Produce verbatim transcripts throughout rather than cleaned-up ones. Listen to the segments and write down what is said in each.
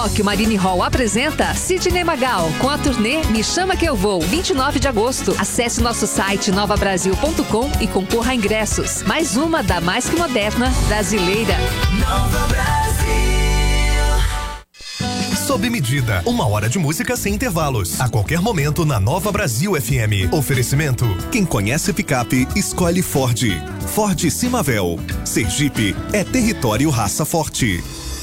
Tóquio Marine Hall apresenta Sidney Magal com a turnê Me Chama Que Eu Vou, vinte e nove de agosto. Acesse nosso site nova brasil ponto com e concorra a ingressos. Mais uma da mais que moderna brasileira. Nova Brasil. Sob medida, uma hora de música sem intervalos. A qualquer momento na Nova Brasil F M. Oferecimento: quem conhece picape, escolhe Ford. Ford Simavel. Sergipe é território raça forte.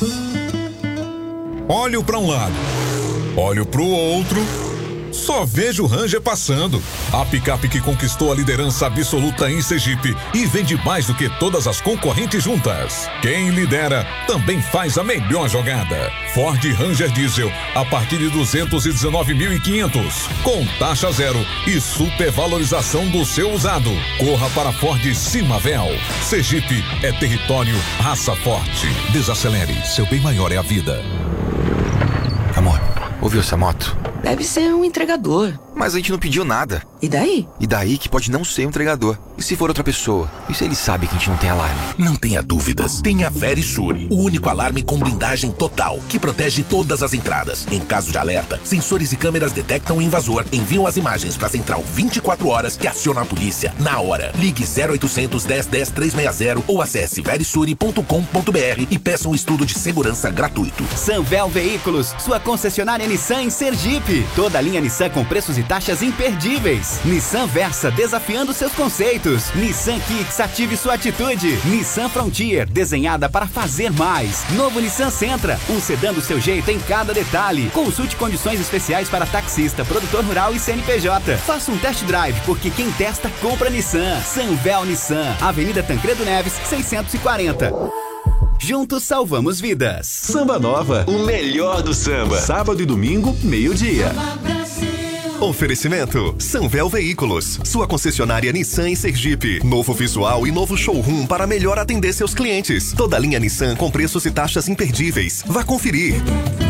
Olho para um lado, olho para o outro, só vejo o Ranger passando. A picape que conquistou a liderança absoluta em Sergipe e vende mais do que todas as concorrentes juntas. Quem lidera também faz a melhor jogada. Ford Ranger Diesel a partir de duzentos e dezenove mil e quinhentos, com taxa zero e supervalorização do seu usado. Corra para Ford Simavel. Sergipe é território raça forte. Desacelere, seu bem maior é a vida. Amor, ouviu essa moto? Deve ser um entregador. Mas a gente não pediu nada. E daí? E daí que pode não ser um entregador. E se for outra pessoa? E se ele sabe que a gente não tem alarme? Não tenha dúvidas. Tenha a Verisure, o único alarme com blindagem total, que protege todas as entradas. Em caso de alerta, sensores e câmeras detectam o invasor, enviam as imagens para a central vinte e quatro horas que aciona a polícia na hora. Ligue zero oitocentos, dez, dez, trezentos e sessenta ou acesse verisure ponto com ponto br e peça um estudo de segurança gratuito. Sanvel Veículos, sua concessionária Nissan em Sergipe. Toda a linha Nissan com preços e taxas imperdíveis. Nissan Versa, desafiando seus conceitos. Nissan Kicks, ative sua atitude. Nissan Frontier, desenhada para fazer mais. Novo Nissan Sentra, um sedã do seu jeito em cada detalhe. Consulte condições especiais para taxista, produtor rural e C N P J. Faça um test drive, porque quem testa, compra Nissan. Sanvel Nissan, Avenida Tancredo Neves, seiscentos e quarenta. Juntos salvamos vidas. Samba Nova, o melhor do samba. Sábado e domingo, meio-dia. Oferecimento: Sanvel Veículos, sua concessionária Nissan em Sergipe. Novo visual e novo showroom para melhor atender seus clientes. Toda a linha Nissan com preços e taxas imperdíveis. Vá conferir.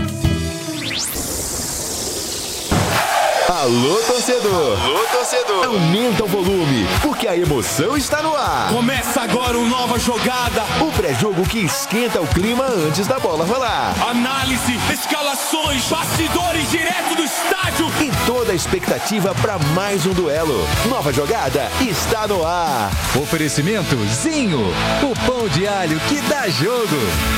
Alô, torcedor! Alô, torcedor! Aumenta o volume, porque a emoção está no ar. Começa agora uma nova jogada. O pré-jogo que esquenta o clima antes da bola rolar. Análise, escalações, bastidores direto do estádio. E toda a expectativa para mais um duelo. Nova jogada está no ar. Oferecimento Zinho, o pão de alho que dá jogo.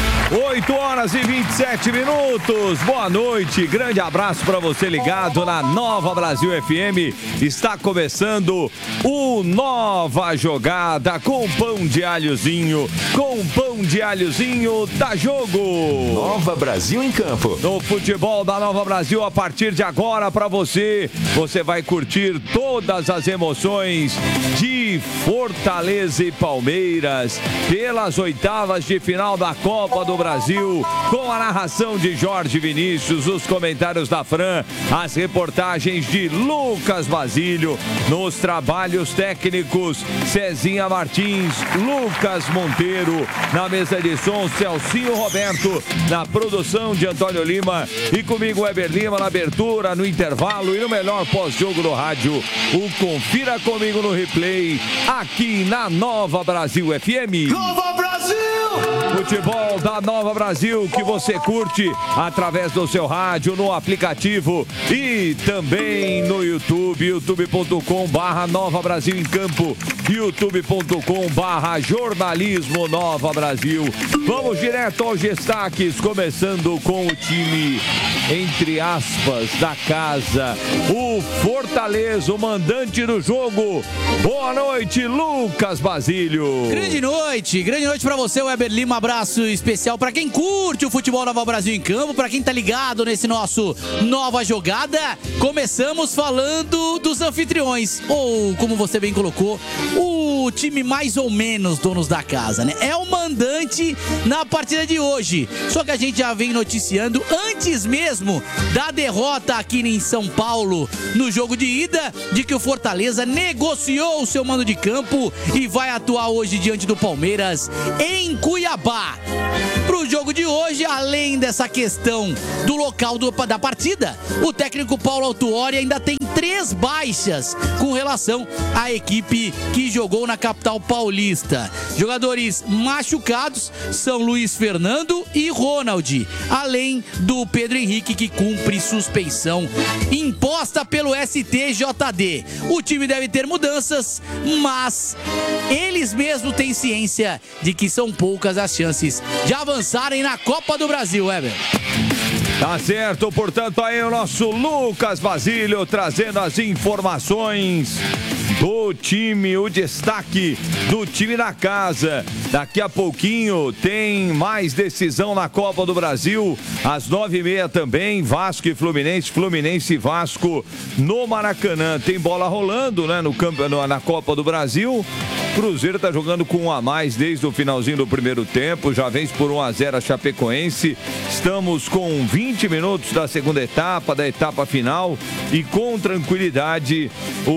oito horas e vinte e sete minutos. Boa noite. Grande abraço para você ligado na Nova Brasil F M. Está começando o Nova Jogada com pão de alhozinho. Com pão de alhozinho da jogo. Nova Brasil em campo. No futebol da Nova Brasil, a partir de agora para você, você vai curtir todas as emoções de Fortaleza e Palmeiras pelas oitavas de final da Copa do Brasil, com a narração de Jorge Vinícius, os comentários da Fran, as reportagens de Lucas Basílio, nos trabalhos técnicos Cezinha Martins, Lucas Monteiro, na mesa de som Celcinho Roberto, na produção de Antônio Lima e comigo Weber Lima na abertura, no intervalo e no melhor pós-jogo do rádio, o Confira Comigo no Replay, aqui na Nova Brasil F M. Nova Brasil! Futebol da Nova Brasil que você curte através do seu rádio, no aplicativo e também no YouTube, youtube ponto com barra Nova Brasil em Campo, youtube ponto com barra Jornalismo Nova Brasil. Vamos direto aos destaques, começando com o time, entre aspas, da casa, o Fortaleza, o mandante do jogo. Boa noite, Lucas Basílio. Grande noite, grande noite pra você, Weber Lima. Abraço especial pra quem curte o futebol Nova Brasil em Campo, pra quem tá ligado nesse nosso Nova Jogada. Começamos falando dos anfitriões, ou como você bem colocou, o time mais ou menos donos da casa, né? É o mandante na partida de hoje. Só que a gente já vem noticiando antes mesmo da derrota aqui em São Paulo no jogo de ida, de que o Fortaleza negociou o seu mando de campo e vai atuar hoje diante do Palmeiras em Cuiabá. Pro jogo de hoje, além dessa questão do local do, da partida, o técnico Paulo Autuori ainda tem três baixas com relação à equipe que jogou na capital paulista. Jogadores machucados são Luiz Fernando e Ronald, além do Pedro Henrique, que cumpre suspensão imposta pelo S T J D. O time deve ter mudanças, mas eles mesmos têm ciência de que são poucas as chances de avançarem na Copa do Brasil, Weber. Tá certo, portanto, aí o nosso Lucas Basílio trazendo as informações do time, o destaque do time da casa. Daqui a pouquinho tem mais decisão na Copa do Brasil, às nove e meia também, Vasco e Fluminense, Fluminense e Vasco no Maracanã. Tem bola rolando, né, no campo, na Copa do Brasil. Cruzeiro tá jogando com um a mais desde o finalzinho do primeiro tempo, já vence por um a zero a Chapecoense. Estamos com vinte minutos da segunda etapa, da etapa final, e com tranquilidade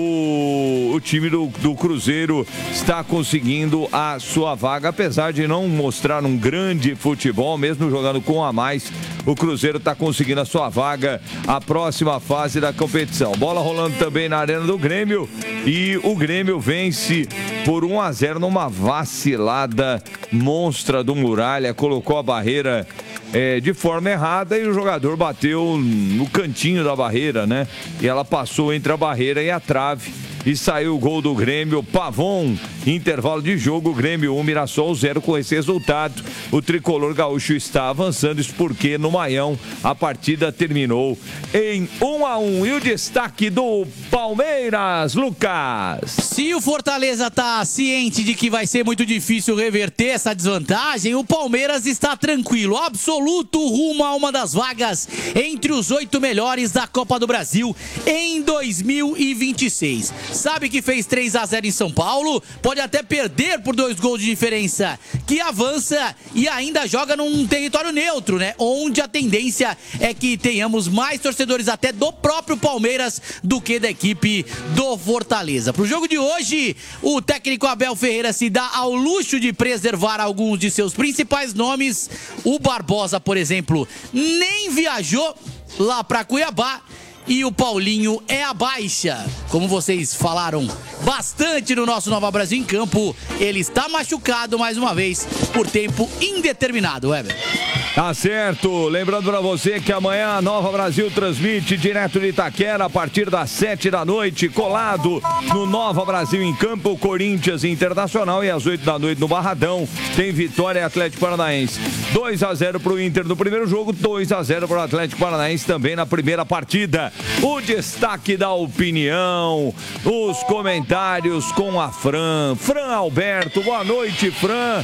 o, o time do, do Cruzeiro está conseguindo a sua vaga, apesar de não mostrar um grande futebol, mesmo jogando com um a mais. O Cruzeiro está conseguindo a sua vaga, a próxima fase da competição. Bola rolando também na Arena do Grêmio, e o Grêmio vence por um a zero numa vacilada monstra do Muralha. Colocou a barreira é, de forma errada e o jogador bateu no cantinho da barreira, né? E ela passou entre a barreira e a trave. E saiu o gol do Grêmio. Pavon, intervalo de jogo, Grêmio um, Mirassol zero. Com esse resultado, o tricolor gaúcho está avançando. Isso porque no Maião a partida terminou em um a um. E o destaque do Palmeiras, Lucas. Se o Fortaleza está ciente de que vai ser muito difícil reverter essa desvantagem, o Palmeiras está tranquilo, absoluto, rumo a uma das vagas entre os oito melhores da Copa do Brasil em dois mil e vinte e seis. Sabe que fez três a zero em São Paulo, pode até perder por dois gols de diferença, que avança e ainda joga num território neutro, né? Onde a tendência é que tenhamos mais torcedores até do próprio Palmeiras do que da equipe do Fortaleza. Pro jogo de hoje, o técnico Abel Ferreira se dá ao luxo de preservar alguns de seus principais nomes. O Barbosa, por exemplo, nem viajou lá para Cuiabá. E o Paulinho é a baixa. Como vocês falaram bastante no nosso Nova Brasil em Campo, ele está machucado mais uma vez por tempo indeterminado, Weber. Tá certo. Lembrando para você que amanhã a Nova Brasil transmite direto de Itaquera a partir das sete da noite, colado no Nova Brasil em Campo, Corinthians Internacional, e às oito da noite no Barradão tem Vitória e Atlético Paranaense. dois a zero pro Inter no primeiro jogo, dois a zero pro Atlético Paranaense também na primeira partida. O destaque da opinião, os comentários com a Fran. Fran Alberto, boa noite, Fran.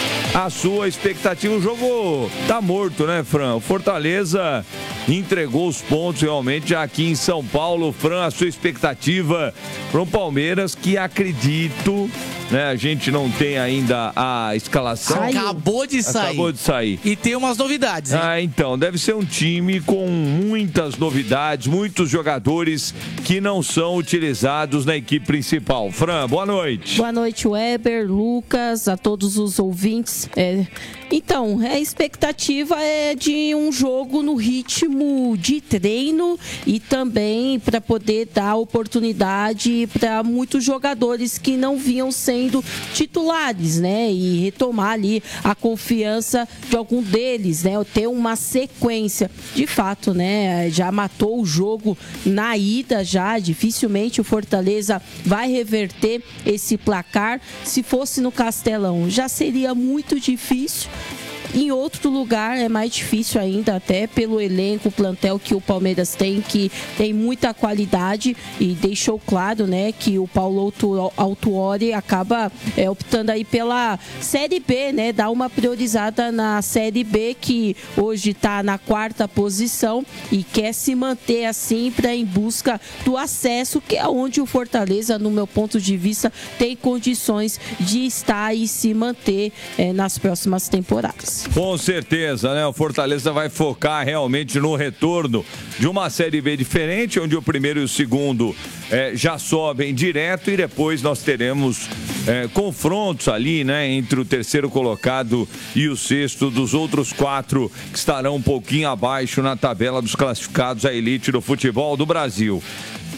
A sua expectativa, o jogo tá morto, né, Fran? O Fortaleza entregou os pontos realmente já aqui em São Paulo. Fran, a sua expectativa para o Palmeiras, que acredito, né, a gente não tem ainda a escalação. Acabou de sair. Acabou de sair. E tem umas novidades, hein? Ah, então, deve ser um time com muitas novidades, muitos jogadores que não são utilizados na equipe principal. Fran, boa noite. Boa noite, Weber, Lucas, a todos os ouvintes. É, então, a expectativa é de um jogo no ritmo de treino e também para poder dar oportunidade para muitos jogadores que não vinham sendo titulares, né? E retomar ali a confiança de algum deles, né? Ter uma sequência. De fato, né? Já matou o jogo na ida, já. Dificilmente o Fortaleza vai reverter esse placar. Se fosse no Castelão, já seria muito difícil. Em outro lugar é mais difícil ainda, até pelo elenco, o plantel que o Palmeiras tem, que tem muita qualidade, e deixou claro, né, que o Paulo Autuori acaba é, optando aí pela Série B, né, dá uma priorizada na Série B, que hoje está na quarta posição e quer se manter assim para em busca do acesso, que é onde o Fortaleza, no meu ponto de vista, tem condições de estar e se manter é, nas próximas temporadas. Com certeza, né? O Fortaleza vai focar realmente no retorno de uma Série B diferente, onde o primeiro e o segundo é, já sobem direto, e depois nós teremos é, confrontos ali, né? Entre o terceiro colocado e o sexto, dos outros quatro que estarão um pouquinho abaixo na tabela dos classificados à elite do futebol do Brasil.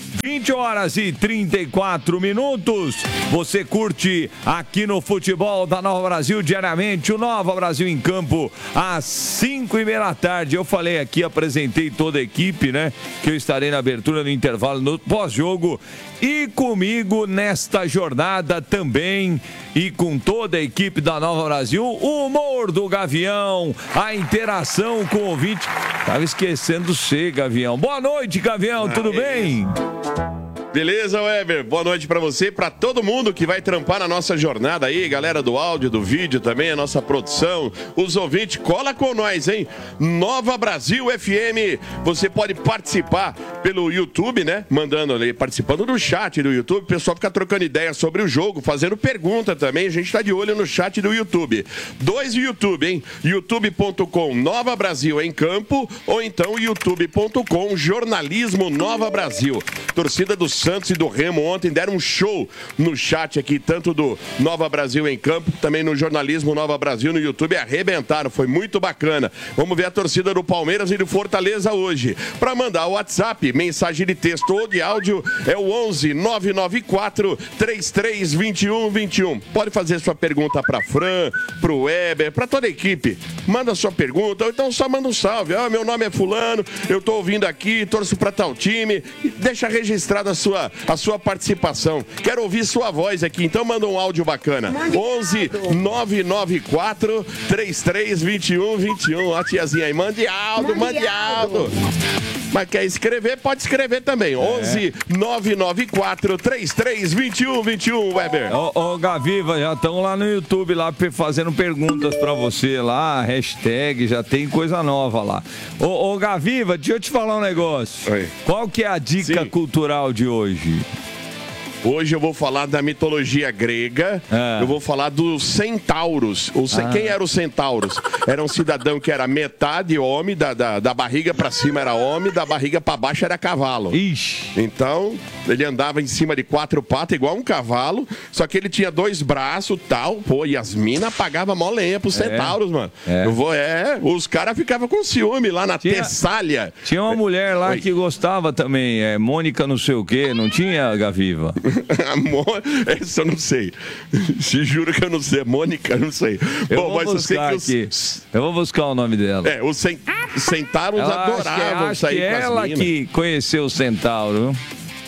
vinte horas e trinta e quatro minutos. Você curte aqui no Futebol da Nova Brasil diariamente o Nova Brasil em Campo às cinco e meia da tarde. Eu falei aqui, apresentei toda a equipe, né? Que eu estarei na abertura no intervalo no pós-jogo. E comigo nesta jornada também, e com toda a equipe da Nova Brasil, o humor do Gavião, a interação com o ouvinte. Tava esquecendo você, Gavião. Boa noite, Gavião, tudo bem? Beleza, Weber? Boa noite pra você, pra todo mundo que vai trampar na nossa jornada aí, galera do áudio, do vídeo também, a nossa produção, os ouvintes, cola com nós, hein? Nova Brasil F M, você pode participar pelo YouTube, né? Mandando ali, participando do chat do YouTube, o pessoal fica trocando ideia sobre o jogo, fazendo pergunta também, a gente tá de olho no chat do YouTube. Dois YouTube, hein? youtube ponto com Nova Brasil em Campo, ou então youtube ponto com Jornalismo Nova Brasil. Torcida do Santos e do Remo ontem deram um show no chat aqui, tanto do Nova Brasil em Campo, também no Jornalismo Nova Brasil no YouTube, arrebentaram, foi muito bacana. Vamos ver a torcida do Palmeiras e do Fortaleza hoje. Para mandar o WhatsApp, mensagem de texto ou de áudio, é o onze nove nove quatro, três três dois um dois um. Pode fazer sua pergunta para Fran, para o Weber, para toda a equipe. Manda sua pergunta, ou então só manda um salve. Ah, meu nome é fulano, eu tô ouvindo aqui, torço para tal time. Deixa registrada a sua a sua participação. Quero ouvir sua voz aqui, então manda um áudio bacana. onze nove nove quatro, três três dois um dois um. Ó, a tiazinha aí, mande áudio, mande áudio. Mas quer escrever? Pode escrever também. É. onze nove nove quatro, três três dois um dois um, Weber. Ô, ô Gaviva, já estão lá no YouTube lá fazendo perguntas pra você lá, hashtag, já tem coisa nova lá. Ô, ô Gaviva, deixa eu te falar um negócio. Oi. Qual que é a dica Sim. cultural de hoje? Hoje eu vou falar da mitologia grega, é. eu vou falar dos centauros. O, ah. Quem eram os centauros? Era um cidadão que era metade homem, da, da, da barriga pra cima era homem, da barriga pra baixo era cavalo. Ixi. Então, ele andava em cima de quatro patas, igual um cavalo, só que ele tinha dois braços e tal, pô, e as minas pagavam mó lenha pros é. centauros, mano. É. Eu vou, é, os caras ficavam com ciúme lá na tinha, Tessália. Tinha uma mulher lá Oi. que gostava também, é, Mônica não sei o quê, não tinha, Gaviva? Amor, essa eu não sei. Se juro que eu não sei. Mônica, eu não sei. Eu Bom, vou mas buscar eu sei que os... aqui. Eu vou buscar o nome dela. É, os cent... centauros adoravam acho sair que é, com acho as que ela minas. que conheceu o centauro.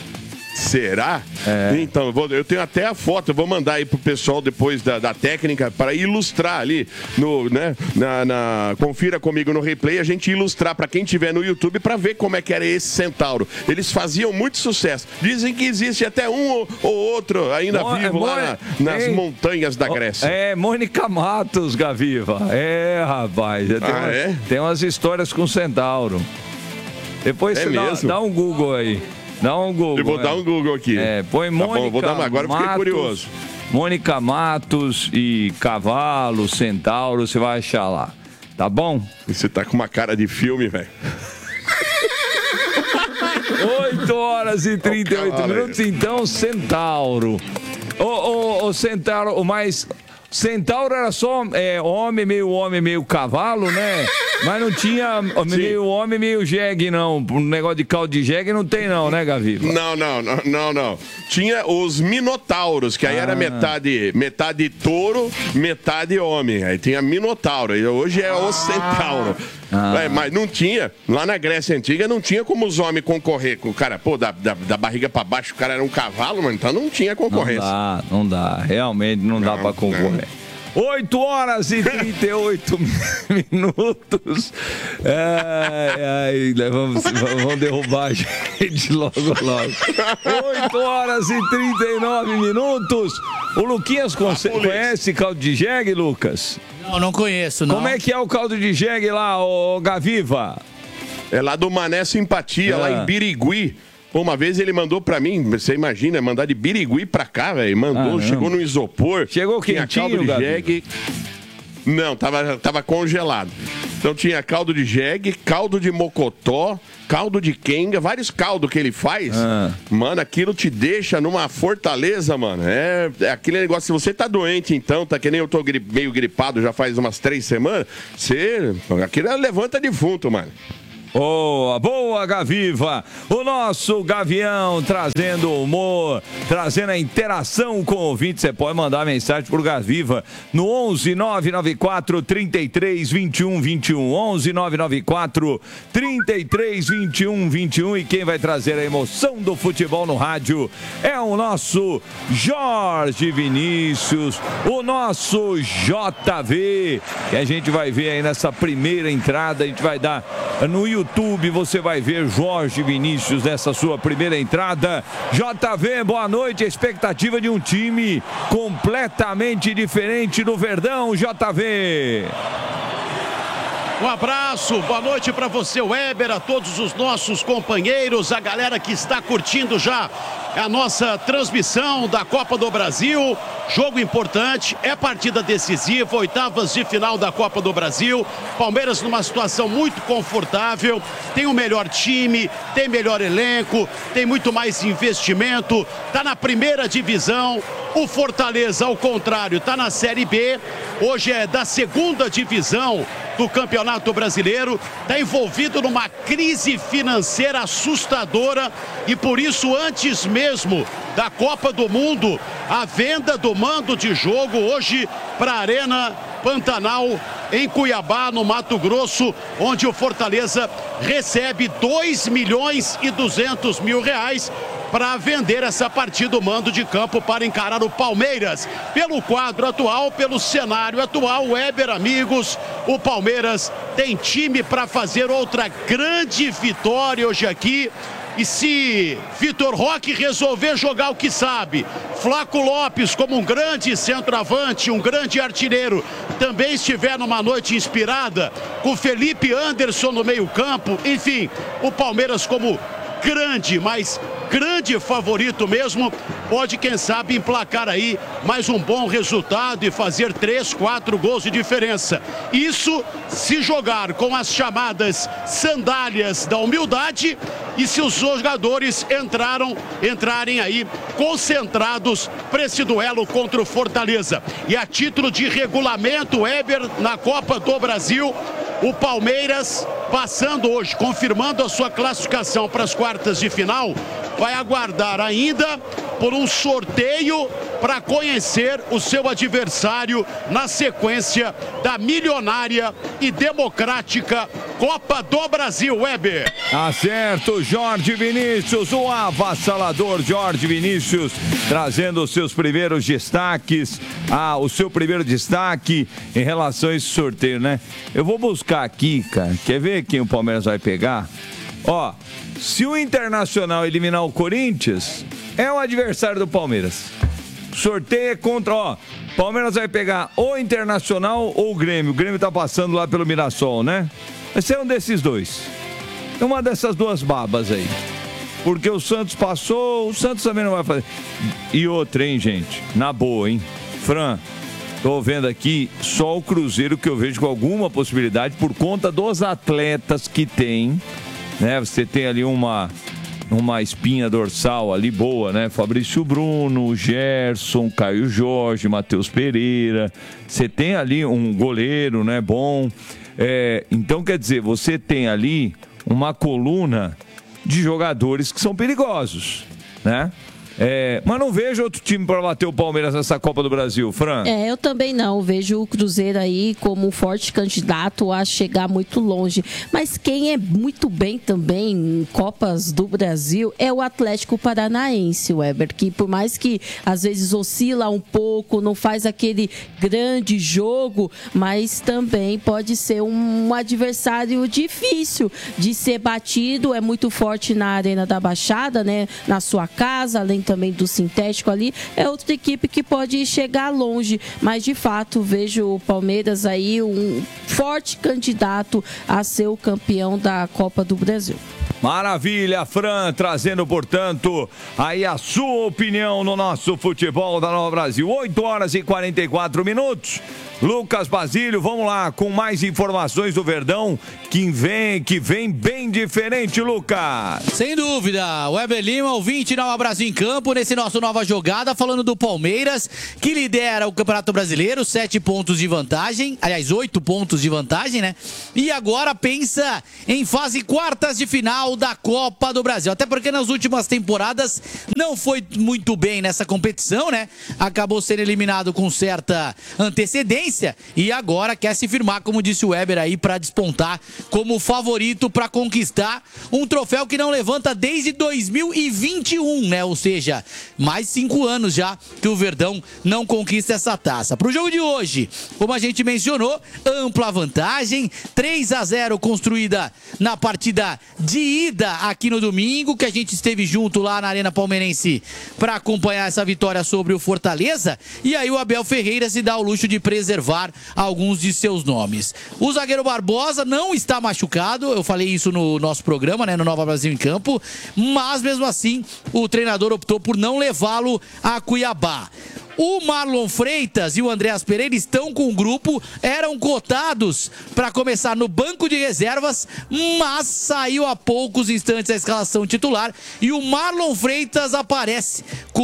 Será? É. Então, eu, vou, eu tenho até a foto, eu vou mandar aí pro pessoal depois da, da técnica para ilustrar ali, no, né, na, na, confira comigo no replay, a gente ilustrar para quem tiver no YouTube para ver como é que era esse centauro. Eles faziam muito sucesso. Dizem que existe até um ou, ou outro ainda Mo vivo lá na, nas Ei. montanhas da Grécia. É, Mônica Matos, Gaviva. É, rapaz. Tem, ah, umas, é? tem umas histórias com centauro. Depois é você dá, dá um Google aí. Dá um Google. Eu vou é. dar um Google aqui. É, põe Mônica tá bom, vou dar uma, agora Matos, fiquei curioso. Mônica Matos e cavalo, centauro, você vai achar lá. Tá bom? Você tá com uma cara de filme, velho. oito horas e trinta e oito minutos, então, centauro. Ô, ô, ô, centauro, o mais... Centauro era só é, homem, meio homem, meio cavalo, né? Mas não tinha Sim. meio homem, meio jegue, não. Um negócio de caldo de jegue não tem, não, né, Gaviva? Não, não, não, não, não. Tinha os minotauros, que aí ah. era metade, metade touro, metade homem. Aí tinha minotauro, e hoje é o centauro. Ah. É, mas não tinha, lá na Grécia Antiga, não tinha como os homens concorrer com o cara, pô, da, da, da barriga pra baixo, o cara era um cavalo, mano, então não tinha concorrência. Não dá, não dá, realmente não, não dá pra concorrer. oito horas e trinta e oito minutos. Ai, ai, vamos, vamos derrubar a gente logo, logo. oito horas e trinta e nove minutos. O Luquinhas conhece caldo de jegue, Lucas? Não, não conheço, não. Como é que é o caldo de jegue lá, ô Gaviva? É lá do Mané Simpatia, é. lá em Birigui. Uma vez ele mandou pra mim, você imagina, mandar de Birigui pra cá, velho. Mandou, ah, chegou no isopor. Chegou quentinho, caldo de jegue. Não, tava, tava congelado. Então tinha caldo de jegue, caldo de mocotó, caldo de quenga, vários caldos que ele faz. Ah. Mano, aquilo te deixa numa fortaleza, mano. É, é aquele negócio, se você tá doente então, tá que nem eu tô gri, meio gripado já faz umas três semanas, você, aquilo levanta defunto, mano. Boa, boa, Gaviva. O nosso Gavião trazendo humor, trazendo a interação com o ouvinte. Você pode mandar mensagem pro Gaviva no onze nove nove quatro, trinta e três, vinte e um, vinte e um. onze nove nove quatro, trinta e três, vinte e um, vinte e um. E quem vai trazer a emoção do futebol no rádio é o nosso Jorge Vinícius, o nosso J V, que a gente vai ver aí nessa primeira entrada. A gente vai dar no YouTube, você vai ver Jorge Vinícius nessa sua primeira entrada. J V, boa noite. A expectativa de um time completamente diferente do Verdão, J V. Um abraço, boa noite para você, Weber, a todos os nossos companheiros, a galera que está curtindo já a nossa transmissão da Copa do Brasil. Jogo importante, é partida decisiva, oitavas de final da Copa do Brasil. Palmeiras numa situação muito confortável, tem o melhor time, tem melhor elenco, tem muito mais investimento, tá na primeira divisão. O Fortaleza, ao contrário, tá na Série B, hoje é da segunda divisão do Campeonato Brasileiro, está envolvido numa crise financeira assustadora e por isso, antes mesmo da Copa do Mundo, a venda do mando de jogo hoje para a Arena Pantanal, em Cuiabá, no Mato Grosso, onde o Fortaleza recebe dois milhões e duzentos mil reais para vender essa partida, o mando de campo para encarar o Palmeiras. Pelo quadro atual, pelo cenário atual, Weber, amigos, o Palmeiras tem time para fazer outra grande vitória hoje aqui. E se Vitor Roque resolver jogar o que sabe, Flaco Lopes como um grande centroavante, um grande artilheiro, também estiver numa noite inspirada, com Felipe Anderson no meio campo, enfim, o Palmeiras como grande, mas grande favorito mesmo, pode quem sabe emplacar aí mais um bom resultado e fazer três, quatro gols de diferença. Isso se jogar com as chamadas sandálias da humildade e se os jogadores entraram, entrarem aí concentrados para esse duelo contra o Fortaleza. E a título de regulamento, Weber, na Copa do Brasil, o Palmeiras passando hoje, confirmando a sua classificação para as quartas de final, vai aguardar ainda por um sorteio para conhecer o seu adversário na sequência da milionária e democrática Copa do Brasil, Weber. Tá certo, Jorge Vinícius, o avassalador Jorge Vinícius, trazendo os seus primeiros destaques, ah, o seu primeiro destaque em relação a esse sorteio, né? Eu vou buscar aqui, cara, quer ver quem o Palmeiras vai pegar? Ó, se o Internacional eliminar o Corinthians, é o adversário do Palmeiras. Sorteio é contra, ó, Palmeiras vai pegar ou Internacional ou o Grêmio. O Grêmio tá passando lá pelo Mirassol, né? Vai ser um desses dois. Uma dessas duas babas aí. Porque o Santos passou, o Santos também não vai fazer. E outra, hein, gente? Na boa, hein? Fran, tô vendo aqui só o Cruzeiro que eu vejo com alguma possibilidade por conta dos atletas que tem, né? Você tem ali uma... uma espinha dorsal ali boa, né? Fabrício Bruno, Gerson, Caio Jorge, Matheus Pereira. Você tem ali um goleiro, né? Bom. É, então, quer dizer, você tem ali uma coluna de jogadores que são perigosos, né? É, mas não vejo outro time para bater o Palmeiras nessa Copa do Brasil, Fran. É, eu também não. Vejo o Cruzeiro aí como um forte candidato a chegar muito longe. Mas quem é muito bem também em Copas do Brasil é o Atlético Paranaense, Weber, que por mais que às vezes oscila um pouco, não faz aquele grande jogo, mas também pode ser um adversário difícil de ser batido. É muito forte na Arena da Baixada, né? Na sua casa, além também do sintético ali, é outra equipe que pode chegar longe, mas de fato vejo o Palmeiras aí um forte candidato a ser o campeão da Copa do Brasil. Maravilha, Fran, trazendo, portanto, aí a sua opinião no nosso futebol da Nova Brasil. oito horas e quarenta e quatro minutos. Lucas Basílio, vamos lá com mais informações do Verdão, que vem, que vem bem diferente, Lucas. Sem dúvida, Weber Lima, ouvinte Nova Brasil em Campo, nesse nosso Nova Jogada, falando do Palmeiras, que lidera o Campeonato Brasileiro, sete pontos de vantagem, aliás, oito pontos de vantagem, né? E agora pensa em fase quartas de final da Copa do Brasil, até porque nas últimas temporadas não foi muito bem nessa competição, né? Acabou sendo eliminado com certa antecedência e agora quer se firmar, como disse o Weber aí, para despontar como favorito para conquistar um troféu que não levanta desde dois mil e vinte e um, né? Ou seja, mais cinco anos já que o Verdão não conquista essa taça. Para o jogo de hoje, como a gente mencionou, ampla vantagem, três a zero construída na partida de ida aqui no domingo, que a gente esteve junto lá na Arena Palmeirense para acompanhar essa vitória sobre o Fortaleza. E aí o Abel Ferreira se dá o luxo de preservar alguns de seus nomes. O zagueiro Barbosa não está machucado, eu falei isso no nosso programa, né, no Nova Brasil em Campo, mas mesmo assim o treinador optou por não levá-lo a Cuiabá. O Marlon Freitas e o Andréas Pereira estão com o grupo, eram cotados para começar no banco de reservas, mas saiu há poucos instantes a escalação titular e o Marlon Freitas aparece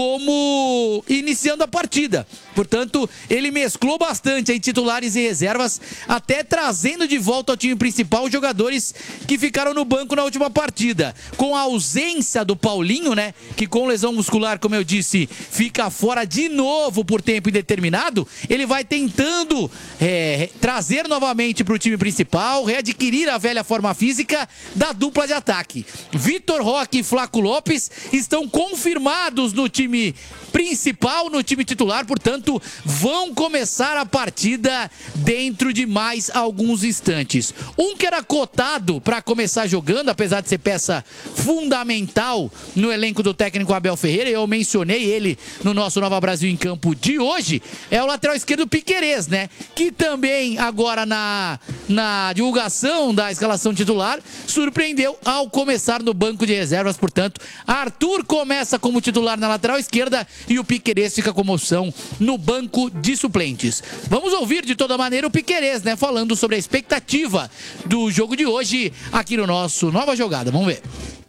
como iniciando a partida. Portanto, ele mesclou bastante aí titulares e reservas, até trazendo de volta ao time principal os jogadores que ficaram no banco na última partida. Com a ausência do Paulinho, né, que com lesão muscular, como eu disse, fica fora de novo por tempo indeterminado, ele vai tentando é, trazer novamente para o time principal, readquirir a velha forma física da dupla de ataque. Vitor Roque e Flaco Lopes estão confirmados no time principal, no time titular, portanto, vão começar a partida dentro de mais alguns instantes. Um que era cotado para começar jogando, apesar de ser peça fundamental no elenco do técnico Abel Ferreira, eu mencionei ele no nosso Nova Brasil em Campo de hoje, é o lateral esquerdo Piquerez, né? Que também agora na, na divulgação da escalação titular, surpreendeu ao começar no banco de reservas, portanto, Arthur começa como titular na lateral esquerda e o Piquerez fica como opção no banco de suplentes. Vamos ouvir de toda maneira o Piquerez, né, falando sobre a expectativa do jogo de hoje aqui no nosso Nova Jogada. Vamos ver.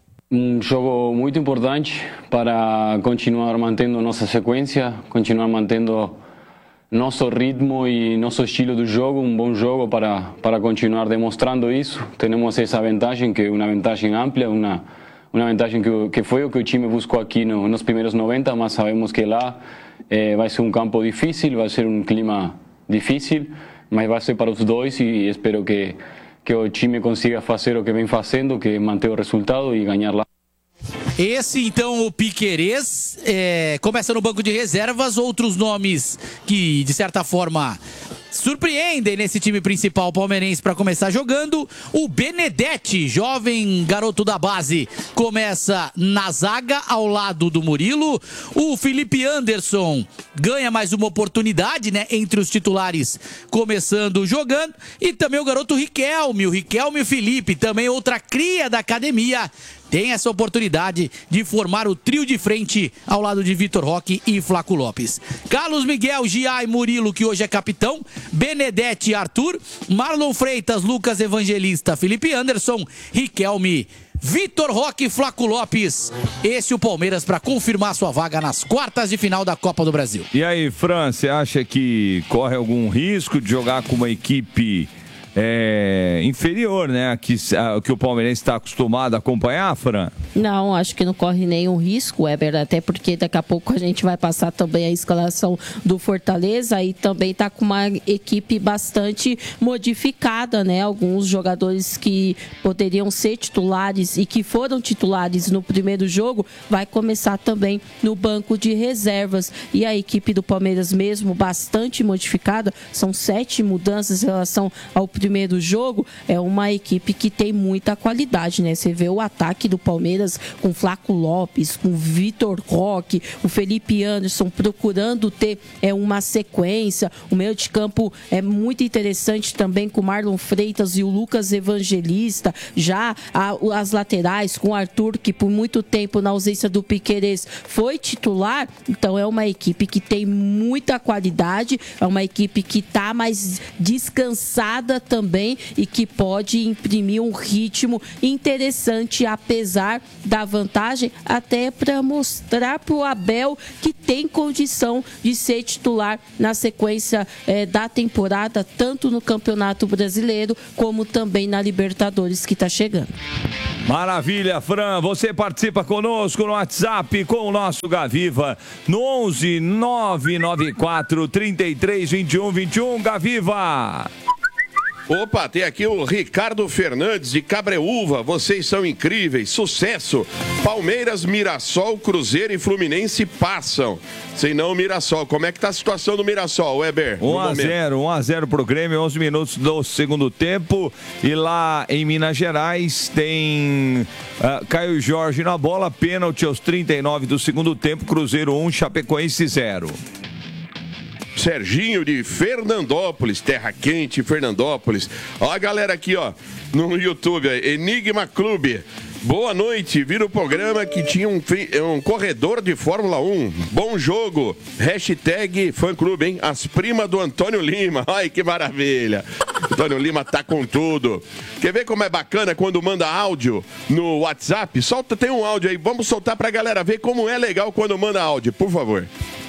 Um jogo muito importante para continuar mantendo nossa sequência, continuar mantendo nosso ritmo e nosso estilo do jogo, um bom jogo para, para continuar demonstrando isso. Temos essa vantagem, que é uma vantagem ampla, uma Uma vantagem que, que foi o que o time buscou aqui no, nos primeiros noventa, mas sabemos que lá eh, vai ser um campo difícil, vai ser um clima difícil, mas vai ser para os dois e espero que, que o time consiga fazer o que vem fazendo, que é manter o resultado e ganhar lá. Esse, então, o Piquerez é, começa no banco de reservas, outros nomes que, de certa forma, surpreendem nesse time principal palmeirense para começar jogando. O Benedetti, jovem garoto da base, começa na zaga ao lado do Murilo. O Felipe Anderson ganha mais uma oportunidade, né, entre os titulares, começando jogando. E também o garoto Riquelme, o Riquelme e o Felipe, também outra cria da academia, tem essa oportunidade de formar o trio de frente ao lado de Vitor Roque e Flaco Lopes. Carlos Miguel, Gia e Murilo, que hoje é capitão, Benedetti e Arthur, Marlon Freitas, Lucas Evangelista, Felipe Anderson, Riquelme, Vitor Roque e Flaco Lopes. Esse é o Palmeiras para confirmar sua vaga nas quartas de final da Copa do Brasil. E aí, Fran, você acha que corre algum risco de jogar com uma equipe É, inferior, né? Que, a, que o palmeirense está acostumado a acompanhar, Fran? Não, acho que não corre nenhum risco, Weber, até porque daqui a pouco a gente vai passar também a escalação do Fortaleza e também está com uma equipe bastante modificada, né? Alguns jogadores que poderiam ser titulares e que foram titulares no primeiro jogo, vai começar também no banco de reservas. E a equipe do Palmeiras mesmo, bastante modificada, são sete mudanças em relação ao primeiro primeiro jogo, é uma equipe que tem muita qualidade, né? Você vê o ataque do Palmeiras com Flaco Lopes, com Vitor Roque, o Felipe Anderson procurando ter é, uma sequência. O meio de campo é muito interessante também com o Marlon Freitas e o Lucas Evangelista. Já a, as laterais com o Arthur, que por muito tempo, na ausência do Piquerez, foi titular. Então é uma equipe que tem muita qualidade, é uma equipe que está mais descansada também e que pode imprimir um ritmo interessante, apesar da vantagem, até para mostrar para o Abel que tem condição de ser titular na sequência eh, da temporada, tanto no Campeonato Brasileiro como também na Libertadores que está chegando. Maravilha, Fran. Você participa conosco no WhatsApp com o nosso Gaviva no onze nove nove quatro, trinta e três, vinte e um, vinte e um. Gaviva! Opa, tem aqui o Ricardo Fernandes de Cabreúva. Vocês são incríveis, sucesso. Palmeiras, Mirassol, Cruzeiro e Fluminense passam. Sem não o Mirassol. Como é que tá a situação do Mirassol, Weber? um a zero, um a zero pro Grêmio, onze minutos do segundo tempo. E lá em Minas Gerais tem uh, Caio Jorge na bola, pênalti aos trinta e nove do segundo tempo. Cruzeiro um, Chapecoense zero. Serginho de Fernandópolis, terra quente, Fernandópolis. Ó a galera aqui, ó, no YouTube, Enigma Clube. Boa noite, vi no programa que tinha um, um corredor de Fórmula um. Bom jogo. Hashtag fã-clube, hein? As primas do Antônio Lima. Ai, que maravilha. Antônio Lima tá com tudo. Quer ver como é bacana quando manda áudio no WhatsApp? Solta, tem um áudio aí. Vamos soltar pra galera ver como é legal quando manda áudio, por favor.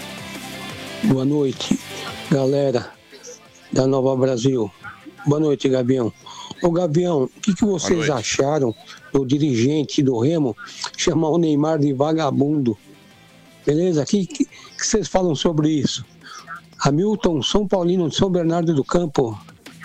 Boa noite, galera da Nova Brasil. Boa noite, Gavião. Ô, Gavião, o que, que vocês acharam do dirigente do Remo chamar o Neymar de vagabundo? Beleza? O que, que, que vocês falam sobre isso? Hamilton, São Paulino de São Bernardo do Campo.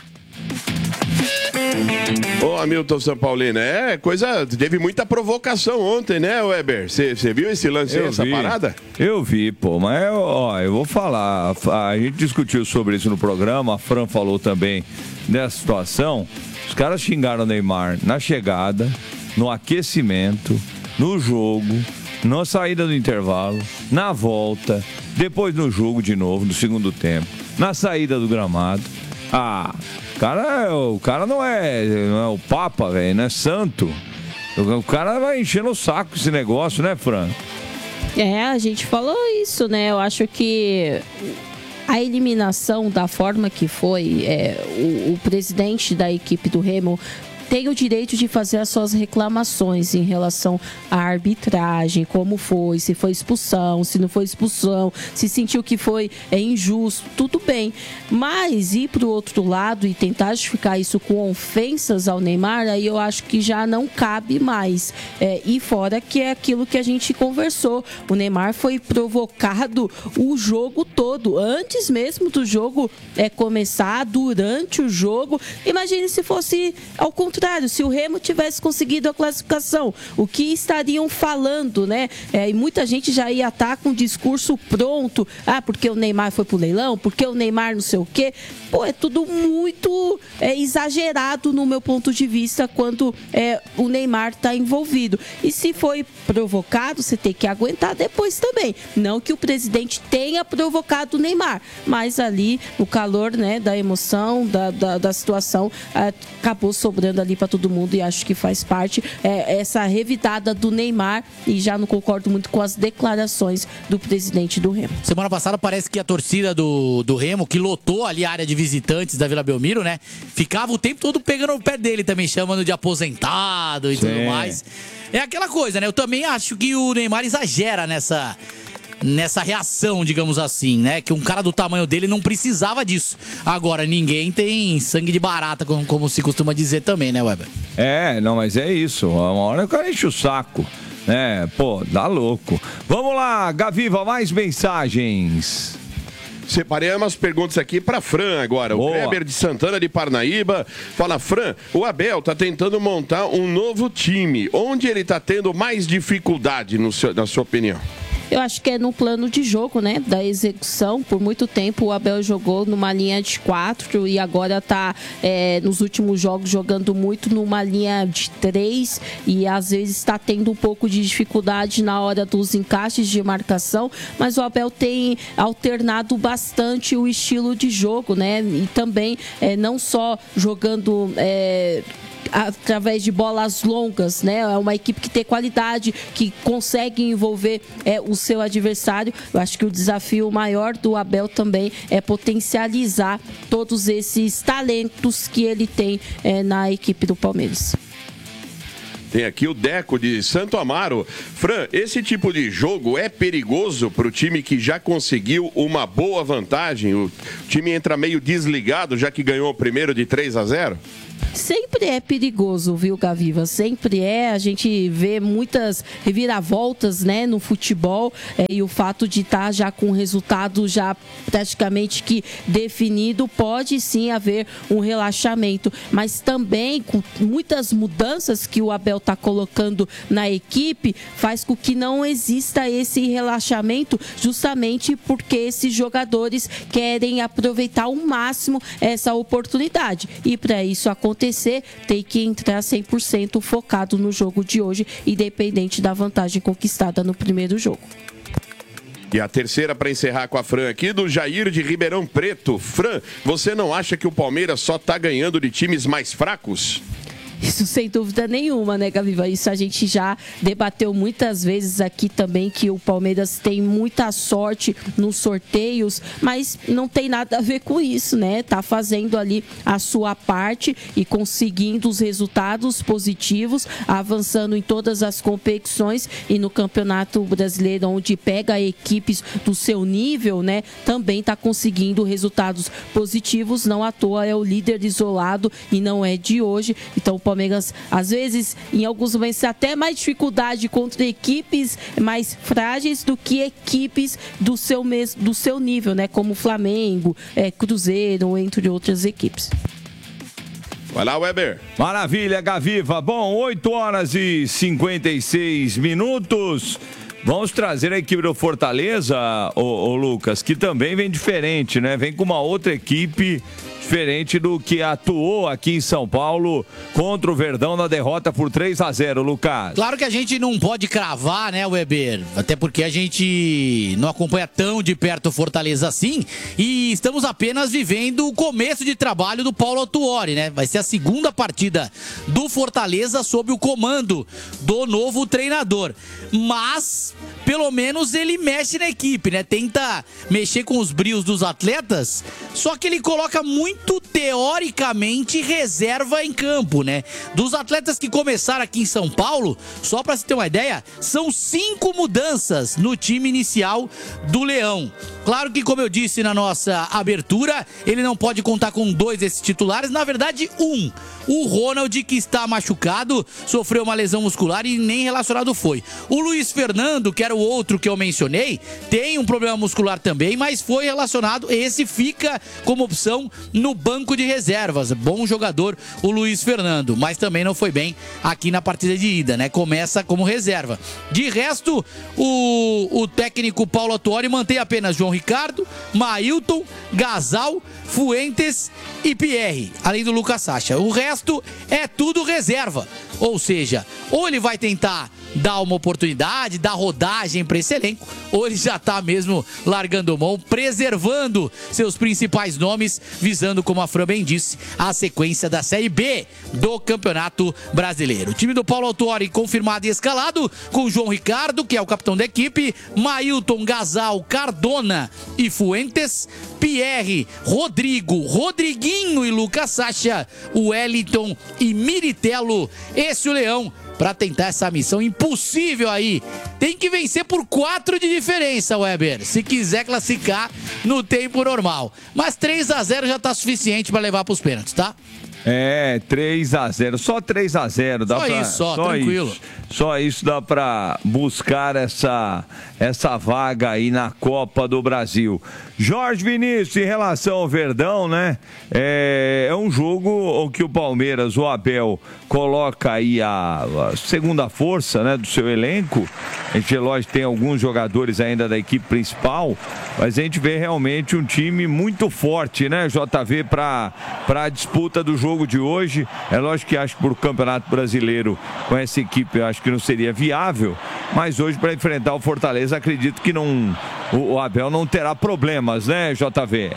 Ô, Hamilton São Paulino, é coisa. Teve muita provocação ontem, né, Weber? Você viu esse lance aí, essa vi, parada? Eu vi, pô, mas ó, eu vou falar. A gente discutiu sobre isso no programa, a Fran falou também dessa situação. Os caras xingaram o Neymar na chegada, no aquecimento, no jogo, na saída do intervalo, na volta, depois no jogo de novo, no segundo tempo, na saída do gramado. Ah, o cara, o cara não é, não é o Papa, velho, não é santo. O cara vai enchendo o saco esse negócio, né, Fran? É, a gente falou isso, né? Eu acho que a eliminação da forma que foi, é, o, o presidente da equipe do Remo tem o direito de fazer as suas reclamações em relação à arbitragem, como foi, se foi expulsão, se não foi expulsão, se sentiu que foi é, injusto, tudo bem. Mas ir para o outro lado e tentar justificar isso com ofensas ao Neymar, aí eu acho que já não cabe mais. É, e fora que é aquilo que a gente conversou, o Neymar foi provocado o jogo todo, antes mesmo do jogo é, começar, durante o jogo. Imagine se fosse ao contrário, se o Remo tivesse conseguido a classificação, o que estariam falando, né? É, e muita gente já ia estar com o discurso pronto. Ah, porque o Neymar foi pro leilão, porque o Neymar não sei o quê. Pô, é tudo muito é, exagerado no meu ponto de vista quando é, o Neymar está envolvido. E se foi provocado, você tem que aguentar depois também. Não que o presidente tenha provocado o Neymar, mas ali o calor, né, da emoção, da, da, da situação, acabou sobrando ali para todo mundo e acho que faz parte é, essa revidada do Neymar e já não concordo muito com as declarações do presidente do Remo. Semana passada parece que a torcida do, do Remo, que lotou ali a área de visitantes da Vila Belmiro, né? Ficava o tempo todo pegando o pé dele também, chamando de aposentado e Sim. tudo mais. É aquela coisa, né? Eu também acho que o Neymar exagera nessa... nessa reação, digamos assim, né? Que um cara do tamanho dele não precisava disso. Agora, ninguém tem sangue de barata, como, como se costuma dizer também, né, Weber? É, não, mas é isso. Uma hora o cara enche o saco, né? Pô, dá louco. Vamos lá, Gaviva, mais mensagens. Separei umas perguntas aqui para Fran agora. Boa. O Kleber de Santana de Parnaíba fala: Fran, o Abel tá tentando montar um novo time. Onde ele tá tendo mais dificuldade, no seu, na sua opinião? Eu acho que é no plano de jogo, né? Da execução. Por muito tempo o Abel jogou numa linha de quatro e agora está é, nos últimos jogos jogando muito numa linha de três e às vezes está tendo um pouco de dificuldade na hora dos encaixes de marcação, mas o Abel tem alternado bastante o estilo de jogo, né? E também é, não só jogando é, através de bolas longas, né? É uma equipe que tem qualidade, que consegue envolver é, o seu adversário. Eu acho que o desafio maior do Abel também é potencializar todos esses talentos que ele tem é, na equipe do Palmeiras. Tem aqui o Deco de Santo Amaro. Fran, esse tipo de jogo é perigoso para o time que já conseguiu uma boa vantagem? O time entra meio desligado, já que ganhou o primeiro de três a zero? Sempre é perigoso, viu, Gaviva? Sempre é. A gente vê muitas reviravoltas, né, no futebol é, e o fato de estar tá já com o resultado já praticamente que definido, pode sim haver um relaxamento, mas também com muitas mudanças que o Abel está colocando na equipe, faz com que não exista esse relaxamento, justamente porque esses jogadores querem aproveitar ao máximo essa oportunidade. E para isso acontecer, tem que entrar cem por cento focado no jogo de hoje, independente da vantagem conquistada no primeiro jogo. E a terceira para encerrar com a Fran aqui, do Jair de Ribeirão Preto. Fran, você não acha que o Palmeiras só está ganhando de times mais fracos? Isso sem dúvida nenhuma, né, Gaviva? Isso a gente já debateu muitas vezes aqui também, que o Palmeiras tem muita sorte nos sorteios, mas não tem nada a ver com isso, né? Tá fazendo ali a sua parte e conseguindo os resultados positivos, avançando em todas as competições e no Campeonato Brasileiro, onde pega equipes do seu nível, né? Também tá conseguindo resultados positivos, não à toa é o líder isolado e não é de hoje. Então o Palmeiras, às vezes, em alguns momentos, até mais dificuldade contra equipes mais frágeis do que equipes do seu, mes- do seu nível, né? Como Flamengo, é, Cruzeiro, entre outras equipes. Vai lá, Weber. Maravilha, Gaviva. Bom, oito horas e cinquenta e seis minutos. Vamos trazer a equipe do Fortaleza, ô, ô Lucas, que também vem diferente, né? Vem com uma outra equipe diferente do que atuou aqui em São Paulo contra o Verdão na derrota por três a zero, Lucas. Claro que a gente não pode cravar, né, Weber? Até porque a gente não acompanha tão de perto o Fortaleza assim e estamos apenas vivendo o começo de trabalho do Paulo Autuori, né? Vai ser a segunda partida do Fortaleza sob o comando do novo treinador. Mas, pelo menos ele mexe na equipe, né? Tenta mexer com os brios dos atletas, só que ele coloca muito teoricamente reserva em campo, né? Dos atletas que começaram aqui em São Paulo, só para você ter uma ideia, são cinco mudanças no time inicial do Leão. Claro que, como eu disse na nossa abertura, ele não pode contar com dois desses titulares, na verdade um. O Ronald, que está machucado, sofreu uma lesão muscular e nem relacionado foi. O Luiz Fernando, que era o outro que eu mencionei, tem um problema muscular também, mas foi relacionado. Esse fica como opção no banco de reservas. Bom jogador o Luiz Fernando, mas também não foi bem aqui na partida de ida, né? Começa como reserva. De resto, o, o técnico Paulo Autuori mantém apenas João Ricardo, Mailton, Gasal, Fuentes e Pierre, além do Lucas Sacha. O resto é tudo reserva. Ou seja, ou ele vai tentar dar uma oportunidade, dar rodagem para esse elenco, ou ele já tá mesmo largando mão, preservando seus principais nomes, visando, como a Fran bem disse, a sequência da Série B do Campeonato Brasileiro. O time do Paulo Autuori confirmado e escalado, com João Ricardo, que é o capitão da equipe, Mailton, Gasal, Cardona e Fuentes, Pierre, Rodrigo, Rodriguinho e Lucas Sacha, Wellington e Miritello. Esse o Leão para tentar essa missão impossível aí. Tem que vencer por quatro de diferença, Weber, se quiser classificar no tempo normal. Mas três a zero já tá suficiente para levar para os pênaltis, tá? É, três a zero, só três a zero. Dá só pra, isso, só, só tranquilo. Isso, só isso dá para buscar essa, essa vaga aí na Copa do Brasil. Jorge Vinícius, em relação ao Verdão, né? É, é um jogo em que o Palmeiras, o Abel, coloca aí a, a segunda força, né, do seu elenco. A gente, lógico, tem alguns jogadores ainda da equipe principal, mas a gente vê realmente um time muito forte, né, J V, para para a disputa do jogo de hoje. É lógico que acho que por Campeonato Brasileiro, com essa equipe, eu acho que não seria viável, mas hoje para enfrentar o Fortaleza, acredito que não, o, o Abel não terá problemas, né, J V?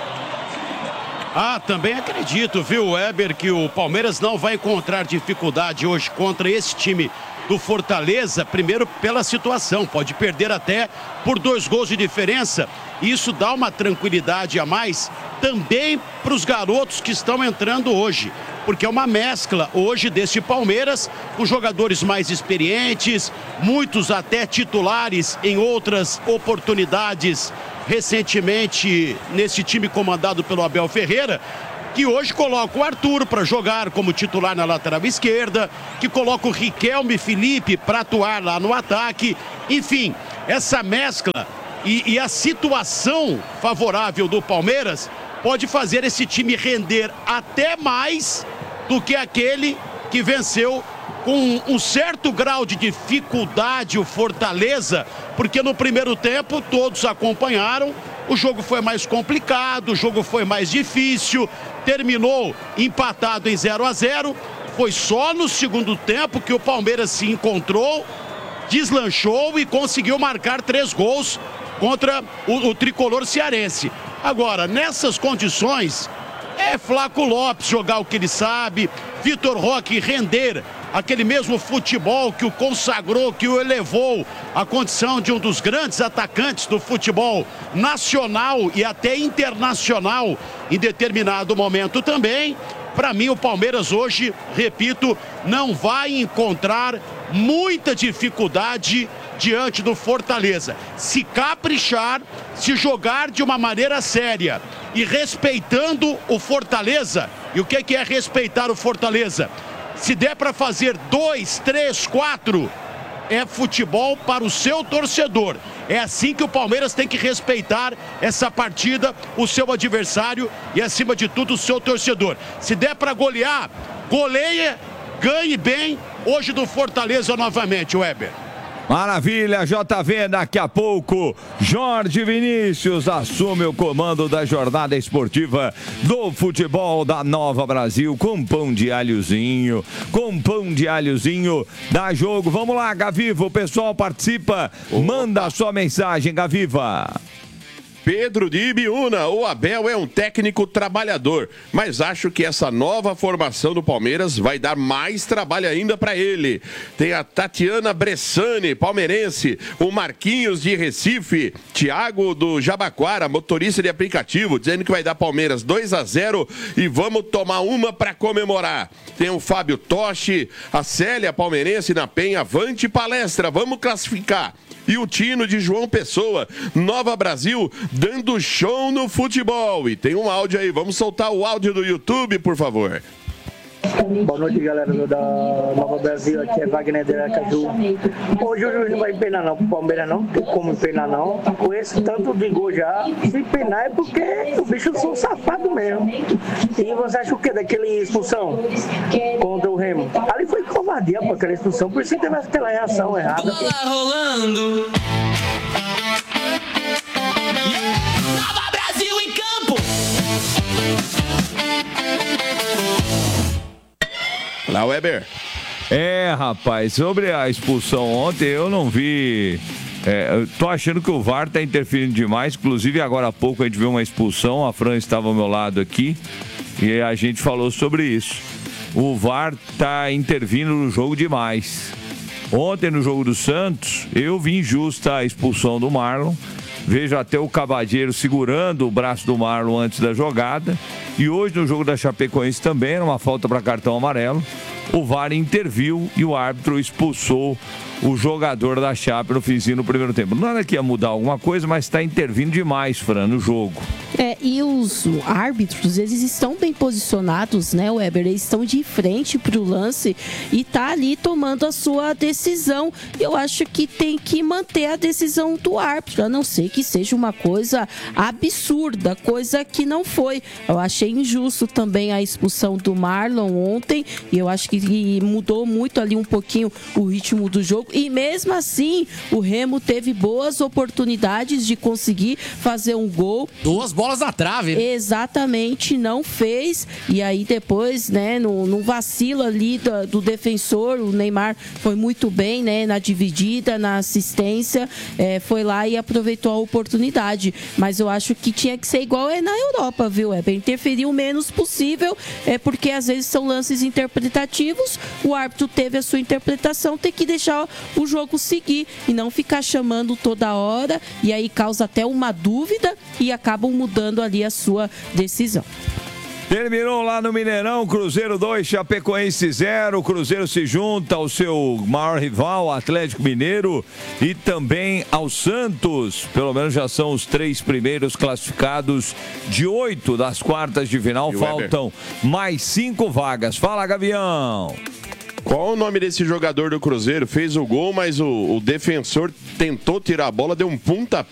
Ah, também acredito, viu, Weber, que o Palmeiras não vai encontrar dificuldade hoje contra esse time do Fortaleza, primeiro pela situação, pode perder até por dois gols de diferença, e isso dá uma tranquilidade a mais também para os garotos que estão entrando hoje, porque é uma mescla hoje desse Palmeiras com jogadores mais experientes, muitos até titulares em outras oportunidades recentemente nesse time comandado pelo Abel Ferreira, que hoje coloca o Arthur para jogar como titular na lateral esquerda, que coloca o Riquelme Felipe para atuar lá no ataque. Enfim, essa mescla e, e a situação favorável do Palmeiras pode fazer esse time render até mais do que aquele que venceu com um certo grau de dificuldade o Fortaleza, porque no primeiro tempo todos acompanharam. O jogo foi mais complicado, o jogo foi mais difícil, terminou empatado em zero a zero. Foi só no segundo tempo que o Palmeiras se encontrou, deslanchou e conseguiu marcar três gols contra o, o tricolor cearense. Agora, nessas condições, é Flaco Lopes jogar o que ele sabe, Vitor Roque render aquele mesmo futebol que o consagrou, que o elevou à condição de um dos grandes atacantes do futebol nacional e até internacional em determinado momento também. Para mim, o Palmeiras hoje, repito, não vai encontrar muita dificuldade diante do Fortaleza. Se caprichar, se jogar de uma maneira séria e respeitando o Fortaleza. E o que que é respeitar o Fortaleza? Se der para fazer dois, três, quatro, é futebol para o seu torcedor. É assim que o Palmeiras tem que respeitar essa partida, o seu adversário e, acima de tudo, o seu torcedor. Se der para golear, goleia, ganhe bem. Hoje do Fortaleza novamente, Weber. Maravilha, J V, daqui a pouco Jorge Vinícius assume o comando da jornada esportiva do futebol da Nova Brasil com pão de alhozinho, com pão de alhozinho, dá jogo. Vamos lá, Gaviva, o pessoal participa, manda a sua mensagem, Gaviva. Pedro de Ibiúna, o Abel é um técnico trabalhador, mas acho que essa nova formação do Palmeiras vai dar mais trabalho ainda para ele. Tem a Tatiana Bressani, palmeirense, o Marquinhos de Recife, Thiago do Jabaquara, motorista de aplicativo, dizendo que vai dar Palmeiras dois a zero e vamos tomar uma para comemorar. Tem o Fábio Toshi, a Célia palmeirense na Penha, avante palestra, vamos classificar. E o Tino de João Pessoa, Nova Brasil, dando show no futebol. E tem um áudio aí, vamos soltar o áudio do YouTube, por favor. Boa noite, galera da Nova Brasil, aqui é Wagner de Aracaju. Hoje o juiz não vai empenar não pro Palmeiras, não tem como empenar não. Com esse tanto de gol já, se empenar é porque o bicho são safado mesmo. E você acha o que daquele expulsão contra o Remo? Ali foi covardia para aquela expulsão, por isso que teve aquela reação errada. Bola rolando. Nova Brasil em campo. Lá, Weber. É, rapaz, sobre a expulsão ontem, eu não vi. É, eu tô achando que o V A R tá interferindo demais. Inclusive, agora há pouco a gente viu uma expulsão. A Fran estava ao meu lado aqui e a gente falou sobre isso. O V A R tá intervindo no jogo demais. Ontem, no jogo do Santos, eu vi injusta a expulsão do Marlon. Vejo até o Cavadeiro segurando o braço do Marlon antes da jogada. E hoje, no jogo da Chapecoense também, era uma falta para cartão amarelo. O V A R interviu e o árbitro expulsou o jogador da Chape no finzinho do primeiro tempo. Nada que ia mudar alguma coisa, mas está intervindo demais, Fran, no jogo. É, e os árbitros, eles estão bem posicionados, né, Weber? Eles estão de frente para o lance e tá ali tomando a sua decisão. Eu acho que tem que manter a decisão do árbitro, a não ser que seja uma coisa absurda, coisa que não foi. Eu achei injusto também a expulsão do Marlon ontem, e eu acho que mudou muito ali um pouquinho o ritmo do jogo, e mesmo assim o Remo teve boas oportunidades de conseguir fazer um gol. Duas bolas na trave. Exatamente, não fez, e aí depois, né, no, no vacilo ali do, do defensor, o Neymar foi muito bem, né, na dividida, na assistência, é, foi lá e aproveitou a oportunidade, mas eu acho que tinha que ser igual é na Europa, viu, é interferir o menos possível, é porque às vezes são lances interpretativos, o árbitro teve a sua interpretação, tem que deixar o jogo seguir e não ficar chamando toda hora, e aí causa até uma dúvida e acabam mudando ali a sua decisão. Terminou lá no Mineirão, Cruzeiro dois, Chapecoense zero. O Cruzeiro se junta ao seu maior rival, Atlético Mineiro, e também ao Santos. Pelo menos já são os três primeiros classificados de oito das quartas de final. Faltam mais cinco vagas. Fala, Gavião. Qual o nome desse jogador do Cruzeiro? Fez o gol, mas o, o defensor tentou tirar a bola, deu um pontapé